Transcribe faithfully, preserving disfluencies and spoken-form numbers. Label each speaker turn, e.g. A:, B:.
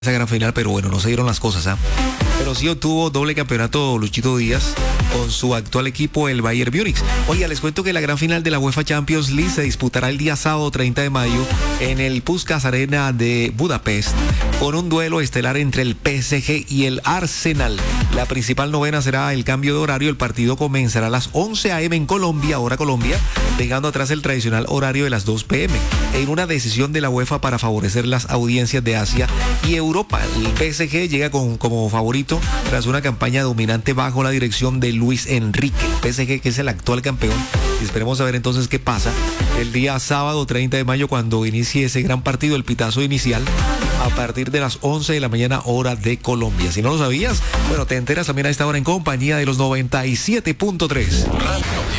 A: esa gran final, pero bueno, no se dieron las cosas, ¿ah? ¿eh? Pero sí obtuvo doble campeonato Luchito Díaz con su actual equipo, el Bayern Múnich. Oiga, les cuento que la gran final de la UEFA Champions League se disputará el día sábado treinta de mayo en el Puskás Arena de Budapest, con un duelo estelar entre el P S G y el Arsenal. La principal novena será el cambio de horario. El partido comenzará a las once a eme en Colombia, hora Colombia, dejando atrás el tradicional horario de las dos pe eme, en una decisión de la UEFA para favorecer las audiencias de Asia y Europa. El P S G llega con, como favorito tras una campaña dominante bajo la dirección de Luis Enrique. El P S G, que es el actual campeón, y esperemos a ver entonces qué pasa el día sábado treinta de mayo cuando inicie ese gran partido, el pitazo inicial, a partir de las once de la mañana, hora de Colombia. Si no lo sabías, bueno, te enteras también a esta hora en compañía de los noventa y siete punto tres.